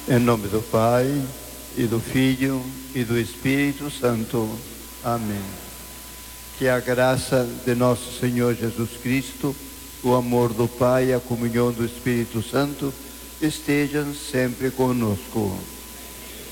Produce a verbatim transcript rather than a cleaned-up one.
Em nome do Pai, e do Filho, e do Espírito Santo. Amém. Que a graça de nosso Senhor Jesus Cristo, o amor do Pai e a comunhão do Espírito Santo estejam sempre conosco.